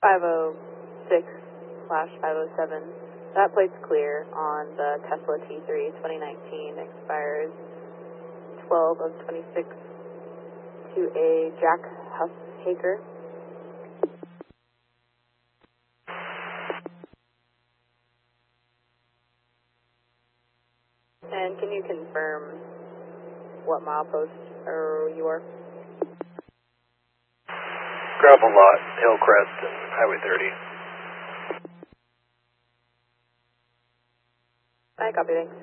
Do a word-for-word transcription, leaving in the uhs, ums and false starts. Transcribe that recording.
five oh six slash five oh seven. That plate's clear on the Tesla T three twenty nineteen, expires twelve of twenty-six to a Jack Huffhaker. And can you confirm what milepost or you are? Gravel lot, Hillcrest, and Highway thirty. I copy, thanks.